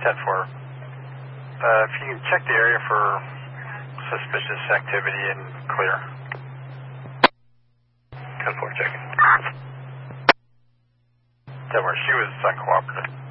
10-4. If you can check the area for suspicious activity and clear. 10-4, checking. 10-4, she was uncooperative.